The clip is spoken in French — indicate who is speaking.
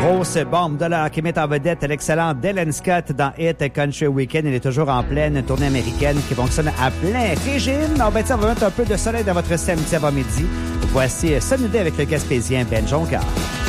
Speaker 1: Grosse bombe de l'heure qui met en vedette l'excellent Dylan Scott dans Hit Country Weekend. Il est toujours en pleine tournée américaine qui fonctionne à plein régime. On va mettre un peu de soleil dans votre samedi avant-midi. Voici Sunny Day avec le Gaspésien Ben Joncar.